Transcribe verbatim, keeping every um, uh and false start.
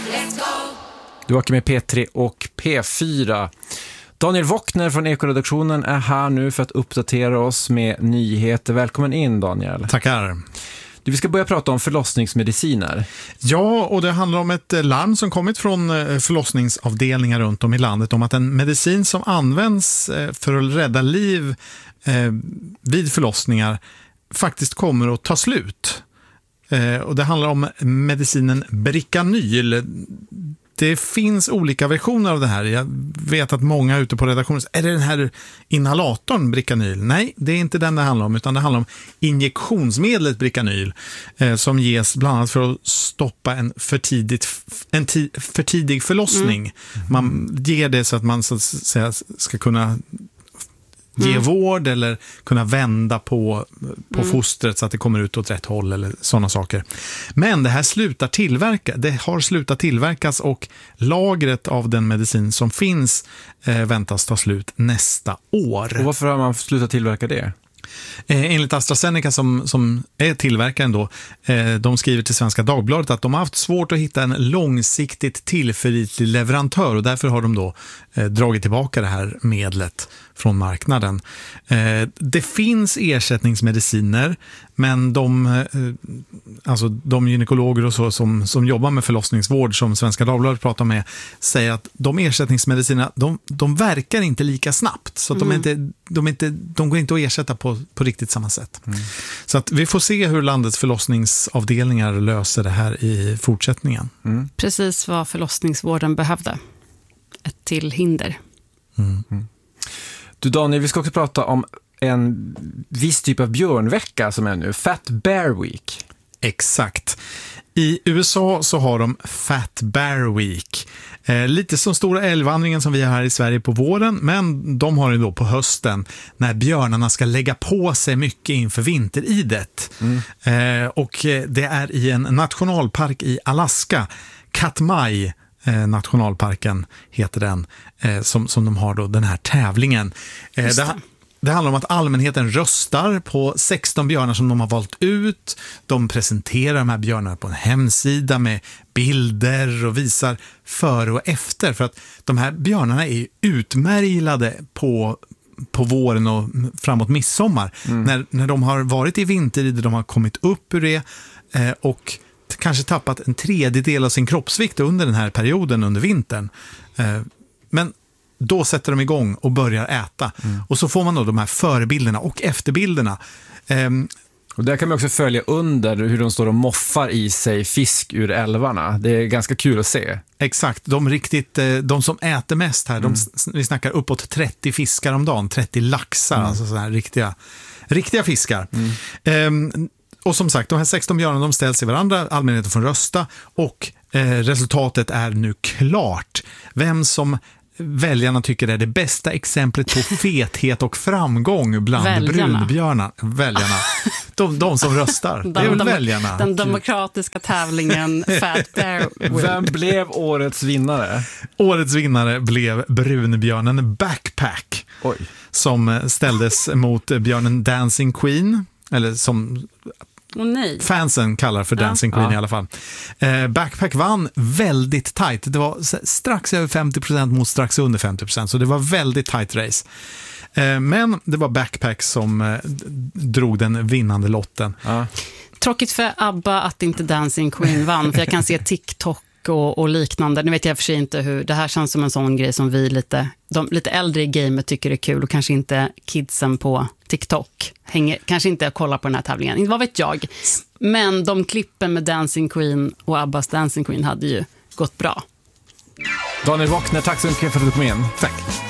Let's go! Du åker med P tre och P fyra. Daniel Wockner från Ekoredaktionen är här nu för att uppdatera oss med nyheter. Välkommen in, Daniel. Tackar. Du, vi ska börja prata om förlossningsmediciner. Ja, och det handlar om ett larm som kommit från förlossningsavdelningar runt om i landet om att en medicin som används för att rädda liv vid förlossningar faktiskt kommer att ta slut. Och det handlar om medicinen Bricanyl. Det finns olika versioner av det här. Jag vet att många ute på redaktionen säger, är det den här inhalatorn Bricanyl? Nej, det är inte den det handlar om, utan det handlar om injektionsmedlet Bricanyl eh, som ges bland annat för att stoppa en, för tidigt, en ti, för tidig förlossning. Mm. Man ger det så att man så att säga, ska kunna ge mm. vård eller kunna vända på, på mm. fostret så att det kommer ut åt rätt håll eller sådana saker. Men det här slutar tillverka, det har slutat tillverkas och lagret av den medicin som finns eh, väntas ta slut nästa år. Och varför har man slutat tillverka det? Eh, enligt AstraZeneca som, som är tillverkaren då, eh, de skriver till Svenska Dagbladet att de har haft svårt att hitta en långsiktigt tillförlitlig leverantör och därför har de då eh, dragit tillbaka det här medlet från marknaden. Eh, det finns ersättningsmediciner, men de, eh, alltså de gynekologer och så som, som jobbar med förlossningsvård som Svenska Dagbladet pratar med säger att de ersättningsmedicinerna, de, de verkar inte lika snabbt så att mm. de, är inte, de, är inte, de går inte att ersätta på, på riktigt samma sätt. Mm. Så att vi får se hur landets förlossningsavdelningar löser det här i fortsättningen. Mm. Precis vad förlossningsvården behövde. Ett till hinder. Mm. Mm. Du Daniel, vi ska också prata om en viss typ av björnvecka som är nu, Fat Bear Week. Exakt. I U S A så har de Fat Bear Week. Eh, lite som stora älgvandringen som vi har här i Sverige på våren, men de har det då på hösten när björnarna ska lägga på sig mycket inför vinteridet. Mm. Eh, och det är i en nationalpark i Alaska, Katmai Eh, nationalparken heter den, eh, som, som de har då den här tävlingen. Eh, det, det handlar om att allmänheten röstar på sexton björnar som de har valt ut. De presenterar de här björnarna på en hemsida med bilder och visar före och efter. För att de här björnarna är utmärglade på, på våren och framåt midsommar. Mm. När, när de har varit i vintertid, de har kommit upp ur det eh, och kanske tappat en tredjedel av sin kroppsvikt under den här perioden under vintern. Men då sätter de igång och börjar äta. Mm. Och så får man då de här förebilderna och efterbilderna. Och där kan man också följa under hur de står och moffar i sig fisk ur älvarna. Det är ganska kul att se. Exakt, de, riktigt, de som äter mest här, mm. de, vi snackar uppåt trettio fiskar om dagen, trettio laxar, mm. alltså så här riktiga, riktiga fiskar. Mm. Um, Och som sagt, de här sexton björnarna de ställs i varandra, allmänheten får rösta och eh, resultatet är nu klart. Vem som väljarna tycker är det bästa exemplet på fethet och framgång bland väljarna. brunbjörnar. Väljarna. De, de som röstar. Den, det är väl de, väljarna. Den demokratiska tävlingen Fat Bear Week. Vem blev årets vinnare? Årets vinnare blev brunbjörnen Backpack. Oj. Som ställdes mot björnen Dancing Queen. Eller som... Oh, nej. fansen kallar för Dancing ja. Queen ja. i alla fall. Eh, Backpack vann väldigt tight. Det var strax över femtio procent mot strax under femtio procent. Så det var väldigt tight race. Eh, men det var Backpack som eh, drog den vinnande lotten. Ja. Tråkigt för ABBA att inte Dancing Queen vann. För jag kan se TikTok och, och liknande. Nu vet jag för sig inte hur... Det här känns som en sån grej som vi lite, de lite äldre i gamet tycker är kul och kanske inte kidsen på TikTok hänger, kanske inte kollar på den här tävlingen. Vad vet jag? Men de klippen med Dancing Queen och Abbas Dancing Queen hade ju gått bra. Daniel Wockner, tack så mycket för att du kom in. Tack.